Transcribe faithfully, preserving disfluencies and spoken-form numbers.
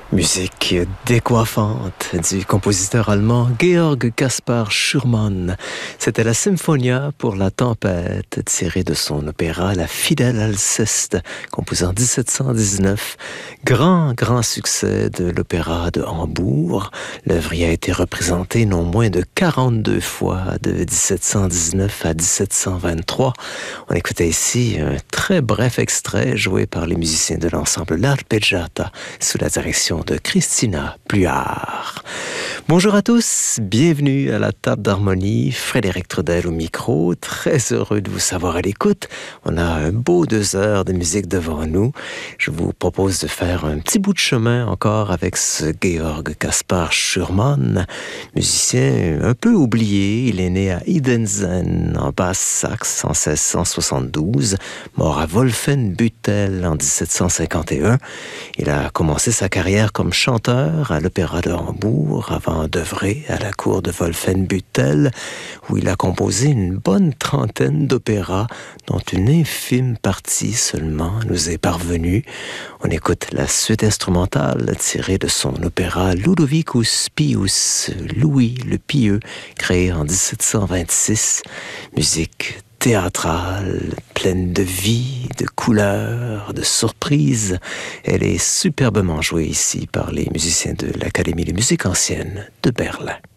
Musique décoiffante du compositeur allemand Georg Caspar Schürmann. C'était la Symphonia pour la tempête, tirée de son opéra La Fidèle Alceste, composé en dix-sept cent dix-neuf. Grand, grand succès de l'opéra de Hambourg. L'œuvre y a été représentée non moins de quarante-deux fois, de dix-sept cent dix-neuf à dix-sept cent vingt-trois. On écoutait ici un très bref extrait joué par les musiciens de l'ensemble L'Arpeggiata, sous la direction de Christina Pluart. Bonjour à tous, bienvenue à la table d'harmonie. Frédéric Trudel au micro, très heureux de vous savoir à l'écoute. On a un beau deux heures de musique devant nous. Je vous propose de faire un petit bout de chemin encore avec ce Georg Caspar Schürmann, musicien un peu oublié. Il est né à Idenzen, en Basse-Saxe, en seize cent soixante-douze, mort à Wolfenbüttel en dix-sept cent cinquante et un. Il a commencé sa carrière comme chanteur à l'Opéra de Hambourg avant d'œuvrer à la cour de Wolfenbüttel, où il a composé une bonne trentaine d'opéras, dont une infime partie seulement nous est parvenue. On écoute la suite instrumentale tirée de son opéra Ludovicus Pius, Louis le Pieux, créé en dix-sept cent vingt-six. Musique théâtrale, pleine de vie, de couleurs, de surprises. Elle est superbement jouée ici par les musiciens de l'Académie de musique ancienne de Berlin.